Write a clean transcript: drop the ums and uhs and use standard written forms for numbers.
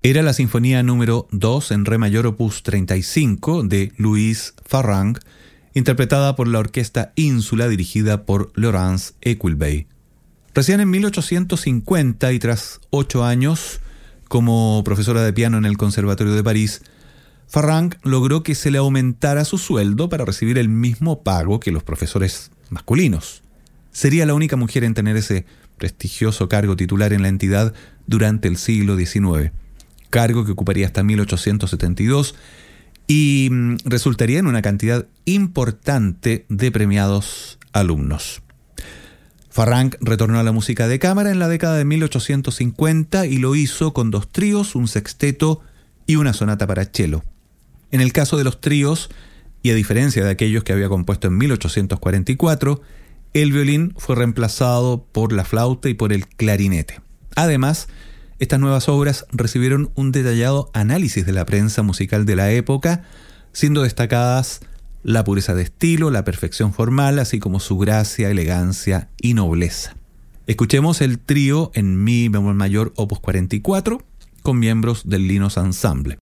Era la sinfonía número 2 en re mayor opus 35 de Louis Farrang, interpretada por la Orquesta Ínsula dirigida por Laurence Equilbey. Recién en 1850 y tras 8 años como profesora de piano en el Conservatorio de París, Farrang logró que se le aumentara su sueldo para recibir el mismo pago que los profesores masculinos. Sería la única mujer en tener ese prestigioso cargo titular en la entidad durante el siglo XIX, cargo que ocuparía hasta 1872 y resultaría en una cantidad importante de premiados alumnos. Farrang retornó a la música de cámara en la década de 1850 y lo hizo con 2 tríos, un sexteto y una sonata para cello. En el caso de los tríos, y a diferencia de aquellos que había compuesto en 1844, el violín fue reemplazado por la flauta y por el clarinete. Además, estas nuevas obras recibieron un detallado análisis de la prensa musical de la época, siendo destacadas la pureza de estilo, la perfección formal, así como su gracia, elegancia y nobleza. Escuchemos el trío en mi bemol mayor opus 44 con miembros del Linus Ensemble.